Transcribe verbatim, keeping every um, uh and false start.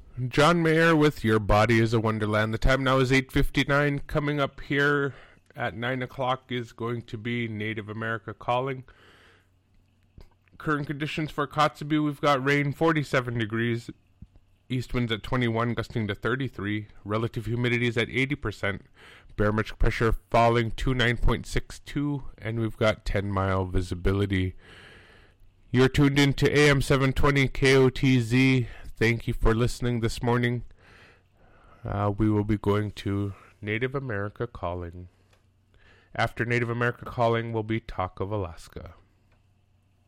John Mayer with Your Body is a Wonderland. The time now is eight fifty-nine. Coming up here at nine o'clock is going to be Native America Calling. Current conditions for Kotzebue, we've got rain, forty-seven degrees. East winds at twenty-one, gusting to thirty-three. Relative humidity is at eighty percent. Barometric pressure falling to nine point six two. And we've got ten mile visibility. You're tuned in to A M seven twenty K O T Z. Thank you for listening this morning. Uh, we will be going to Native America Calling. After Native America Calling will be Talk of Alaska.